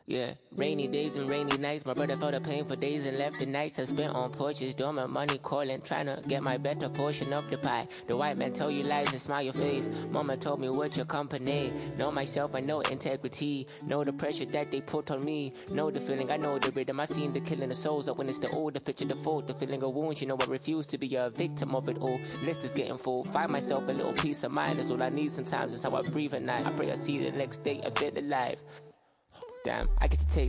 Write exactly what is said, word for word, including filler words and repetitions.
Yeah, rainy days and rainy nights. My brother felt the pain for days and left the nights I spent on porches, doing my money calling, trying to get my better portion of the pie. The white man tell you lies and smile your face. Mama told me with your company. Know myself, I know integrity. Know the pressure that they put on me. Know the feeling, I know the rhythm. I seen the killing of souls. I witnessed the older picture, the fault, the feeling of wounds. You know I refuse to be a victim of it all. List is getting full. Find myself a little peace of mind is all I need sometimes. It's how I breathe at night. I pray I see the next day a bit alive. Damn, I get to taste